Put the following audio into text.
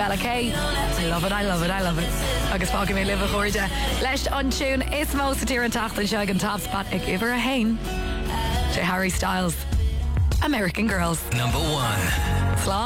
Stella K. I love it, I love it, I love it. Agus fága mé libh a chuirde. Leis an tún is mó sa tír an tacht an seag an top spot ag iver a hain. Harry Styles, American Girls. Number 1. Slán.